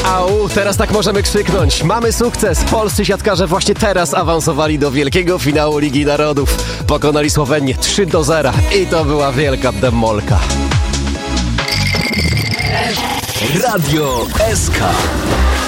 Au, teraz tak możemy krzyknąć. Mamy sukces. Polscy siatkarze właśnie teraz awansowali do wielkiego finału Ligi Narodów. Pokonali Słowenię 3-0 i to była wielka demolka. Radio SK.